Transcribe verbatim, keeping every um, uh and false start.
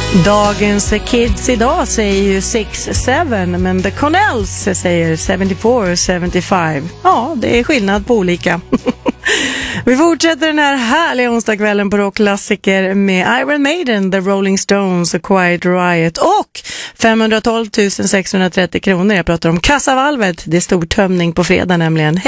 Dagens kids idag säger ju sex sju, men The Cornells säger sjuttiofyra sjuttiofem. Ja, det är skillnad på olika. Vi fortsätter den här härliga onsdagskvällen på rockklassiker med Iron Maiden, The Rolling Stones och Quiet Riot och femhundratolv tusen sexhundratrettio kronor. Jag pratar om kassavalvet. Det är stor tömning på fredag nämligen. Hej!